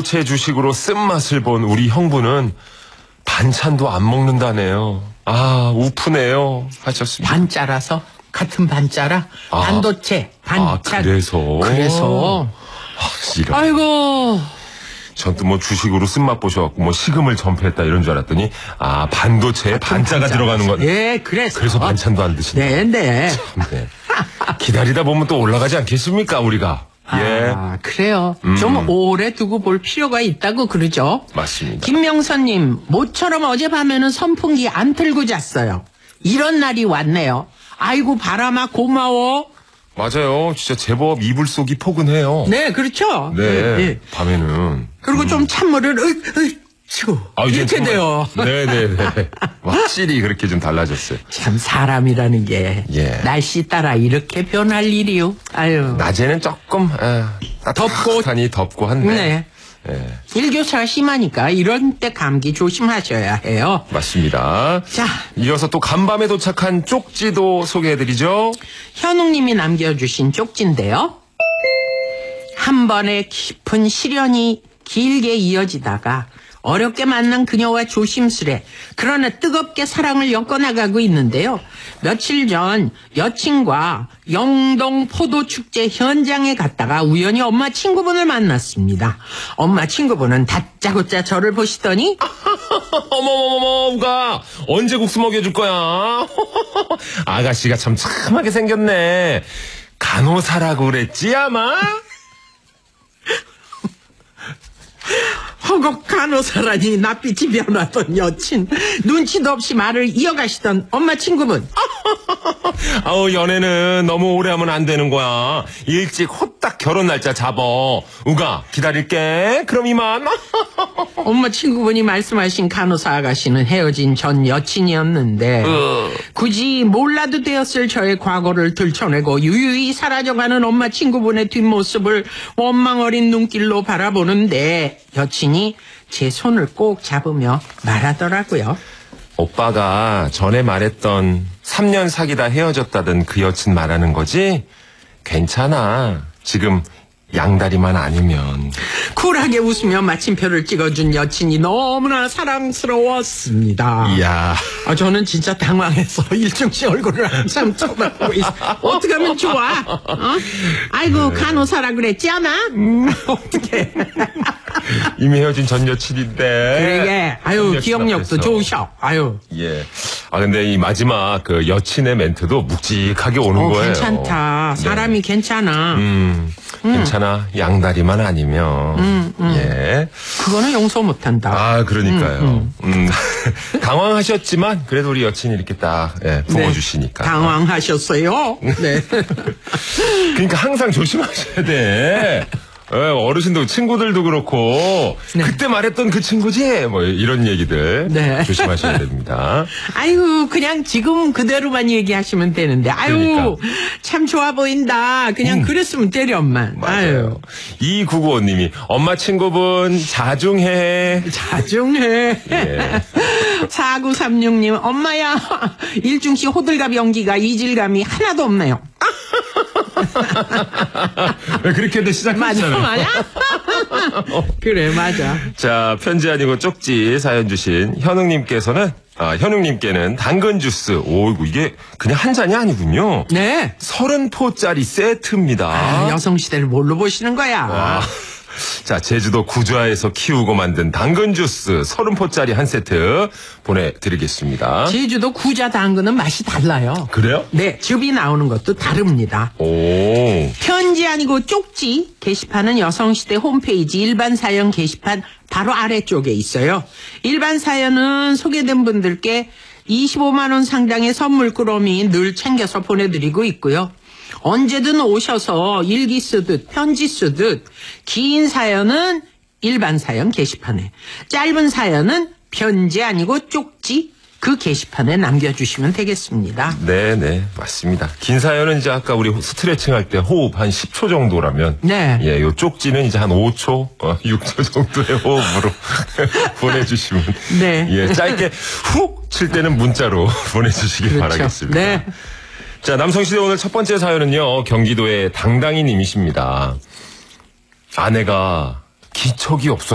반도체 주식으로 쓴맛을 본 우리 형부는 반찬도 안 먹는다네요. 아, 우프네요. 하셨습니다. 반짜라서? 같은 반짜라? 반도체, 반찬. 그래서. 이런. 아이고. 전 또 뭐 주식으로 쓴맛 보셔갖고 뭐 식음을 전폐했다 이런 줄 알았더니 반도체에 반자가 들어가는 건. 예, 그래서 반찬도 안 드신다. 네. 참, 네. 기다리다 보면 또 올라가지 않겠습니까 우리가. 예. 그래요. 좀 오래 두고 볼 필요가 있다고 그러죠. 맞습니다. 김명선님, 모처럼 어젯밤에는 선풍기 안 틀고 잤어요. 이런 날이 왔네요. 아이고 바람아 고마워. 맞아요. 진짜 제법 이불 속이 포근해요. 네, 그렇죠. 네. 밤에는. 그리고 좀 찬물을 이렇게 돼요. 네네네. 확실히 그렇게 좀 달라졌어요. 참 사람이라는 게 날씨 따라 이렇게 변할 일이요. 아유. 낮에는 조금 덥고 한데. 네. 네. 일교차가 심하니까 이런 때 감기 조심하셔야 해요. 맞습니다. 자, 이어서 또 간밤에 도착한 쪽지도 소개해드리죠. 현웅님이 남겨주신 쪽지인데요. 한 번의 깊은 시련이 길게 이어지다가 어렵게 만난 그녀와 조심스레 그러나 뜨겁게 사랑을 엮어나가고 있는데요. 며칠 전 여친과 영동 포도축제 현장에 갔다가 우연히 엄마 친구분을 만났습니다. 엄마 친구분은 다짜고짜 저를 보시더니 어머머머머 우가 언제 국수 먹여줄 거야. 아가씨가 참 참하게 생겼네. 간호사라고 그랬지 아마? 허걱 간호사라니 낯빛이 변하던 여친, 눈치도 없이 말을 이어가시던 엄마 친구분. 아우 연애는 너무 오래 하면 안 되는 거야. 일찍 호딱 결혼 날짜 잡어. 우가 기다릴게. 그럼 이만. 엄마 친구분이 말씀하신 간호사 아가씨는 헤어진 전 여친이었는데 굳이 몰라도 되었을 저의 과거를 들춰내고 유유히 사라져가는 엄마 친구분의 뒷모습을 원망 어린 눈길로 바라보는데 여친이 제 손을 꼭 잡으며 말하더라고요. 오빠가 전에 말했던 3년 사귀다 헤어졌다던 그 여친 말하는 거지? 괜찮아. 지금 양다리만 아니면. 쿨하게 웃으며 마침표를 찍어준 여친이 너무나 사랑스러웠습니다. 이야. 저는 진짜 당황해서 일중 씨 얼굴을 한참 쳐다보고 있어. 어떻게 하면 좋아? 아이고 간호사라 그랬지 아마? 어떻게? 이미 헤어진 전 여친인데. 그러게. 아유 기억력도 좋으셔. 아유. 예. 근데 이 마지막 그 여친의 멘트도 묵직하게 오는 거예요. 괜찮다. 사람이 괜찮아. 괜찮아. 양다리만 아니면. 예. 그거는 용서 못한다. 그러니까요. 당황하셨지만 그래도 우리 여친이 이렇게 딱 품어주시니까. 당황하셨어요? 네. 그러니까 항상 조심하셔야 돼. 어르신도 친구들도 그렇고 그때 말했던 그 친구지 뭐 이런 얘기들 조심하셔야 됩니다. 아이고 그냥 지금 그대로만 얘기하시면 되는데 아유 참 좋아 보인다. 그냥 그랬으면 되련만. 맞아요. 2995님이 엄마 친구분 자중해. 예. 4936님 엄마야 일중씨 호들갑 연기가 이질감이 하나도 없네요. 그렇게도 시작했잖아요. 맞아. 그래 맞아. 자 편지 아니고 쪽지 사연 주신 현웅님께서는 현웅님께는 당근 주스. 오이구 이게 그냥 한 잔이 아니군요. 네. 30포짜리 세트입니다. 여성시대를 뭘로 보시는 거야. 자, 제주도 구좌에서 키우고 만든 당근 주스 30포짜리 한 세트 보내드리겠습니다. 제주도 구좌 당근은 맛이 달라요. 그래요? 네, 즙이 나오는 것도 다릅니다. 오. 편지 아니고 쪽지 게시판은 여성시대 홈페이지 일반 사연 게시판 바로 아래쪽에 있어요. 일반 사연은 소개된 분들께 25만 원 상당의 선물 꾸러미 늘 챙겨서 보내드리고 있고요. 언제든 오셔서 일기 쓰듯 편지 쓰듯 긴 사연은 일반 사연 게시판에 짧은 사연은 편지 아니고 쪽지 그 게시판에 남겨주시면 되겠습니다. 네네 맞습니다. 긴 사연은 이제 아까 우리 스트레칭 할 때 호흡 한 10초 정도라면 네. 요 쪽지는 이제 한 5초 6초 정도의 호흡으로 보내주시면 짧게 훅 칠 때는 문자로 보내주시길 바라겠습니다. 네. 자, 남성시대 오늘 첫 번째 사연은요, 경기도의 당당이님이십니다. 아내가 기척이 없어